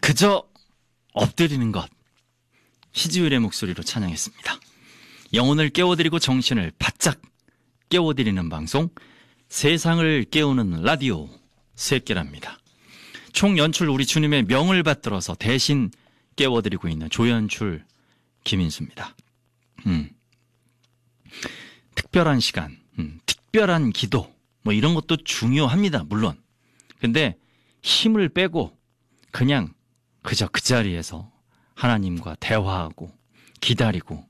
그저 엎드리는 것. 희지율의 목소리로 찬양했습니다. 영혼을 깨워드리고 정신을 바짝 깨워드리는 방송, 세상을 깨우는 라디오 새끼랍니다. 총연출 우리 주님의 명을 받들어서 대신 깨워드리고 있는 조연출 김인수입니다. 특별한 시간, 특별한 기도 뭐 이런 것도 중요합니다. 물론. 근데 힘을 빼고 그냥 그저 그 자리에서 하나님과 대화하고 기다리고